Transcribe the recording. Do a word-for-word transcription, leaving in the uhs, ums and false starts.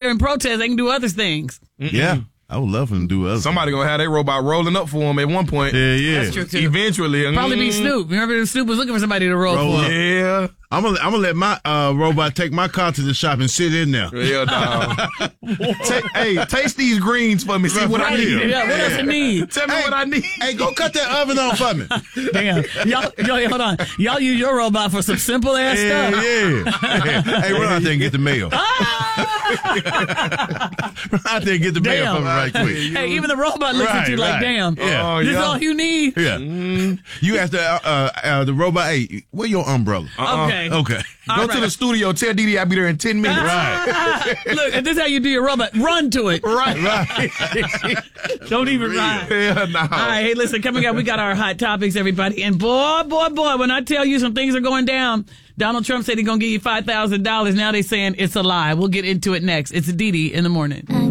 there and protest, they can do other things. Mm-mm. Yeah. I would love him to do other Somebody things. gonna have their robot rolling up for him at one point. Yeah, yeah. That's true, too. Eventually. Probably mm, be Snoop. Remember Snoop was looking for somebody to roll, Roll for up. him. Yeah. I'm gonna I'm gonna let my uh, robot take my car to the shop and sit in there. Yeah, dog. Ta- hey, taste these greens for me. See what I Right need. here. Yeah, what else you need? Tell me Hey, what I need. Hey, go cut that oven on for me. Damn. Y'all, y'all, hold on. Y'all use your robot for some simple ass Yeah, stuff. yeah. Hey, run out there and get the mail. run out there and get the mail Damn. for me right quick. Hey, even the robot looks at Right, you like, right. damn, Yeah. Oh, this is yeah. all you need? Yeah. You asked the, uh, uh, the robot, hey, where your umbrella? Uh-uh. Okay. Okay. All Go right. to the studio. Tell Didi I'll be there in ten minutes. Ah, look, and this is how you do your robot. Run to it. Right. Don't even run. Yeah, no. All right, hey, listen, coming up, we got our hot topics, everybody. And boy, boy, boy, when I tell you some things are going down, Donald Trump said he's going to give you five thousand dollars. Now they're saying it's a lie. We'll get into it next. It's Didi in the morning.